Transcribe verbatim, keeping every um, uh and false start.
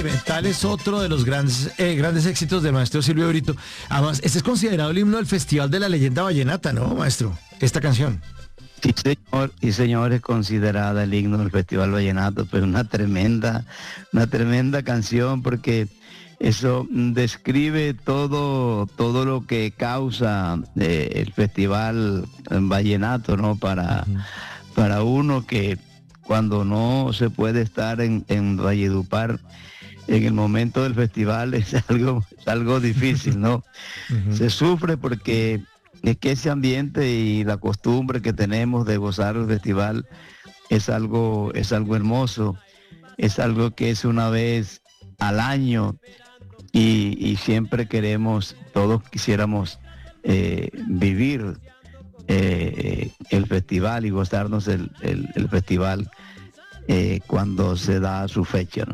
Sentimental es otro de los grandes, eh, grandes éxitos del maestro Silvio Brito. Además, este es considerado el himno del Festival de la Leyenda Vallenata, ¿no, maestro? Esta canción. Sí, señor, y señor, es considerada el himno del Festival Vallenato, pero una tremenda, una tremenda canción, porque eso describe todo, todo lo que causa eh, el Festival Vallenato, ¿no? Para, uh-huh. para uno que cuando no se puede estar en, en Valledupar en el momento del festival es algo, es algo difícil, ¿no? Uh-huh. Se sufre porque es que ese ambiente y la costumbre que tenemos de gozar el festival es algo, es algo hermoso, es algo que es una vez al año y, y siempre queremos, todos quisiéramos eh, vivir eh, el festival y gozarnos el, el, el festival eh, cuando se da su fecha, ¿no?